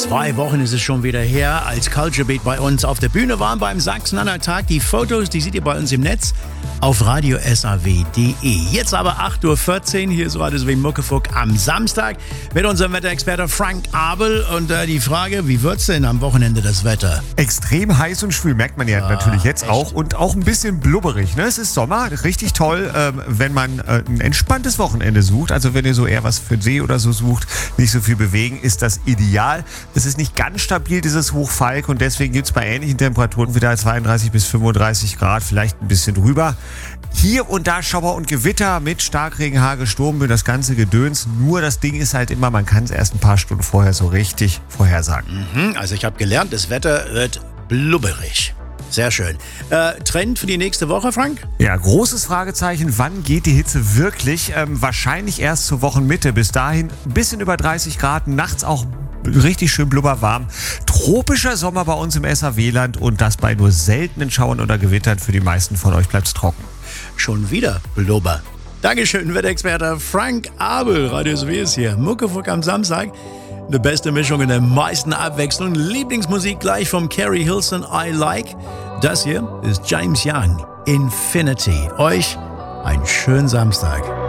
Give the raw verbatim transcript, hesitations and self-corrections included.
Zwei Wochen ist es schon wieder her, als Culture Beat bei uns auf der Bühne war beim Sachsen-Anhalt Tag. Die Fotos, die seht ihr bei uns im Netz auf radio s a w punkt d e. Jetzt aber acht Uhr vierzehn, hier ist Radio S A W Muckefuck am Samstag mit unserem Wetterexperte Frank Abel. Und äh, die Frage, wie wird's denn am Wochenende das Wetter? Extrem heiß und schwül, merkt man ja ah, natürlich jetzt echt? auch. Und auch ein bisschen blubberig. Ne? Es ist Sommer, richtig toll, ähm, wenn man äh, ein entspanntes Wochenende sucht. Also wenn ihr so eher was für den See oder so sucht, nicht so viel bewegen, ist das ideal. Es ist nicht ganz stabil, dieses Hoch Falk, und deswegen gibt es bei ähnlichen Temperaturen wieder zweiunddreißig bis fünfunddreißig Grad, vielleicht ein bisschen drüber. Hier und da Schauer und Gewitter mit Starkregen, Hagel, Sturmböen, das ganze Gedöns. Nur das Ding ist halt immer, man kann es erst ein paar Stunden vorher so richtig vorhersagen. Mhm, also ich habe gelernt, das Wetter wird blubberig. Sehr schön. Äh, Trend für die nächste Woche, Frank? Ja, großes Fragezeichen. Wann geht die Hitze wirklich? Ähm, wahrscheinlich erst zur Wochenmitte. Bis dahin ein bisschen über dreißig Grad, nachts auch richtig schön blubberwarm. Tropischer Sommer bei uns im S A W-Land und das bei nur seltenen Schauern oder Gewittern. Für die meisten von euch bleibt es trocken. Schon wieder Blubber. Dankeschön, Wetterexperte Frank Abel. Radio S A W ist hier. Muckefuck am Samstag. Eine beste Mischung in der meisten Abwechslung. Lieblingsmusik gleich vom Carrie Hilson, I Like. Das hier ist James Young, Infinity. Euch einen schönen Samstag.